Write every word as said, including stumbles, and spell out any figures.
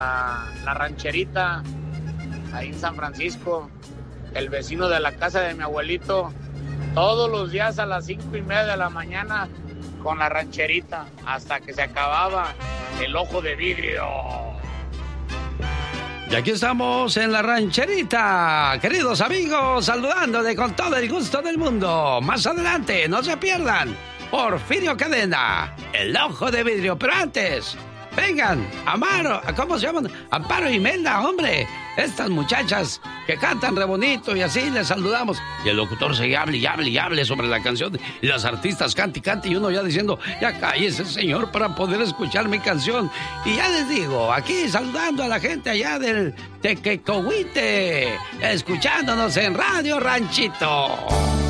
La, la rancherita, ahí en San Francisco, el vecino de la casa de mi abuelito, todos los días a las cinco y media de la mañana con la rancherita, hasta que se acababa el ojo de vidrio. Y aquí estamos en la rancherita, queridos amigos, saludándole con todo el gusto del mundo. Más adelante, no se pierdan, Porfirio Cadena, el ojo de vidrio. Pero antes, vengan, Amaro, ¿cómo se llaman? Amparo y Imelda, hombre. Estas muchachas que cantan re bonito y así les saludamos. Y el locutor se hable y hable y hable sobre la canción. Y las artistas cante y cante y uno ya diciendo, ya cállese, señor, para poder escuchar mi canción. Y ya les digo, aquí saludando a la gente allá del Tequecohuite, escuchándonos en Radio Ranchito.